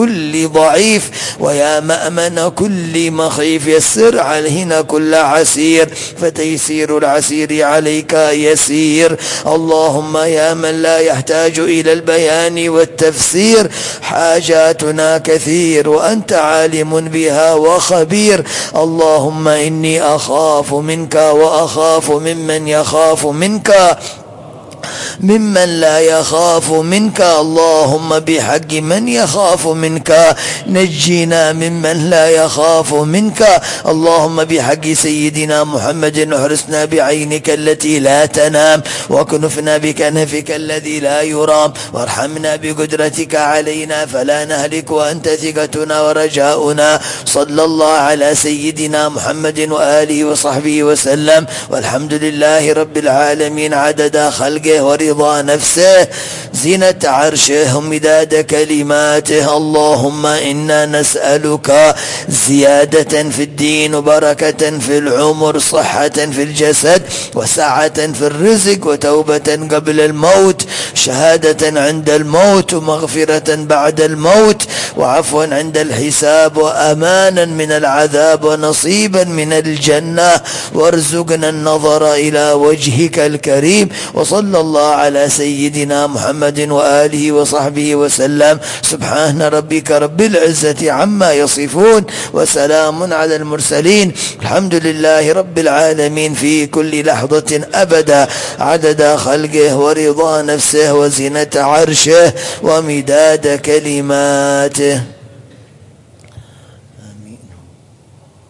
كل ضعيف ويا مأمن كل مخيف. يسر علينا كل عسير فتيسير العسير عليك يسير. اللهم يا من لا يحتاج إلى البيان والتفسير حاجاتنا كثير وأنت عالم بها وخبير. اللهم إني أخاف منك وأخاف ممن يخاف منك ممن لا يخاف منك. اللهم بحق من يخاف منك نجينا ممن لا يخاف منك. اللهم بحق سيدنا محمد احرسنا بعينك التي لا تنام واكنفنا بكنفك الذي لا يرام وارحمنا بقدرتك علينا فلا نهلك وأنت ثقتنا ورجاؤنا. صلى الله على سيدنا محمد وآله وصحبه وسلم والحمد لله رب العالمين عدد خلقه ورضا نفسه زينة عرشه ومداد كلماته. اللهم إنا نسألك زيادة في الدين وبركة في العمر صحة في الجسد وسعة في الرزق وتوبة قبل الموت شهادة عند الموت ومغفرة بعد الموت وعفوا عند الحساب وأمانا من العذاب ونصيبا من الجنة وارزقنا النظر إلى وجهك الكريم. وصلى الله على سيدنا محمد وآله وصحبه وسلم. سبحان ربك رب العزة عما يصفون وسلام على المرسلين الحمد لله رب العالمين في كل لحظة أبدا عدد خلقه ورضا نفسه وزنة عرشه ومداد كلماته.